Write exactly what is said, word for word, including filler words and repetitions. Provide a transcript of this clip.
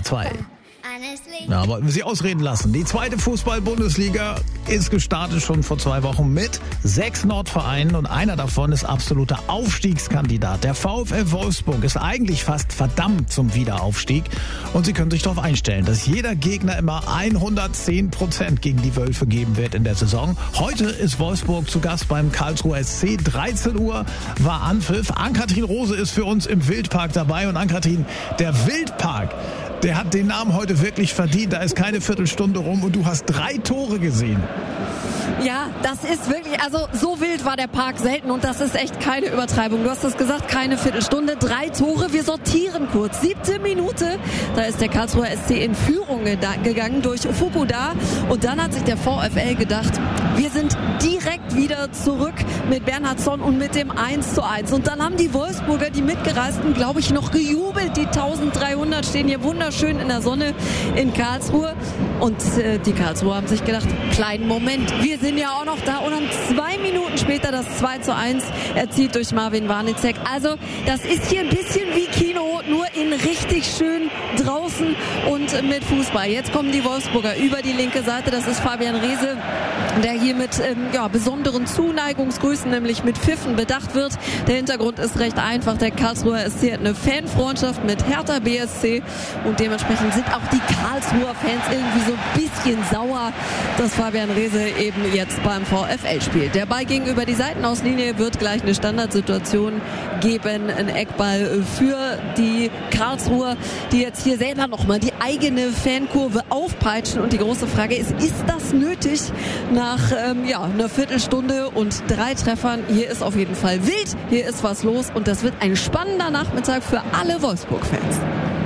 R zwei. Ja, wollten wir Sie ausreden lassen. Die zweite Fußball-Bundesliga ist gestartet schon vor zwei Wochen mit sechs Nordvereinen und einer davon ist absoluter Aufstiegskandidat. Der VfL Wolfsburg ist eigentlich fast verdammt zum Wiederaufstieg und Sie können sich darauf einstellen, dass jeder Gegner immer hundertzehn Prozent gegen die Wölfe geben wird in der Saison. Heute ist Wolfsburg zu Gast beim Karlsruher S C. dreizehn Uhr war Anpfiff. Ann-Kathrin Rose ist für uns im Wildpark dabei und Ann-Kathrin, der Wildpark, der hat den Namen heute wirklich verdient. Da ist keine Viertelstunde rum und du hast drei Tore gesehen. Ja, das ist wirklich, also so wild war der Park selten und das ist echt keine Übertreibung. Du hast es gesagt, keine Viertelstunde, drei Tore. Wir sortieren kurz. Siebte Minute, da ist der Karlsruher S C in Führung gegangen durch Fukuda und dann hat sich der VfL gedacht, wir sind direkt wieder zurück mit Bernhardsson und mit dem eins zu eins. Und dann haben die Wolfsburger, die Mitgereisten, glaube ich, noch gejubelt. Die dreizehnhundert stehen hier wunderschön in der Sonne in Karlsruhe. Und äh, die Karlsruher haben sich gedacht, kleinen Moment, wir sind ja auch noch da. Und dann zwei Minuten später das zwei zu eins erzielt durch Marvin Warnicek. Also das ist hier ein bisschen wie Kino, nur in richtig schön draußen und mit Fußball. Jetzt kommen die Wolfsburger über die linke Seite. Das ist Fabian Reese, der hier mit ähm, ja, besonderen Zuneigungsgrüßen, nämlich mit Pfiffen bedacht wird. Der Hintergrund ist recht einfach. Der Karlsruher S C hat eine Fanfreundschaft mit Hertha B S C und dementsprechend sind auch die Karlsruher Fans irgendwie so ein bisschen sauer, dass Fabian Reese eben jetzt beim VfL spielt. Der Ball gegenüber die Seitenauslinie, wird gleich eine Standardsituation geben. Ein Eckball für die Karlsruher, die jetzt hier selber nochmal die eigene Fankurve aufpeitschen. Und die große Frage ist, ist das nötig nach ähm, ja, einer Viertelstunde und drei Treffern? Hier ist auf jeden Fall wild, hier ist was los und das wird ein spannender Nachmittag für alle Wolfsburg-Fans.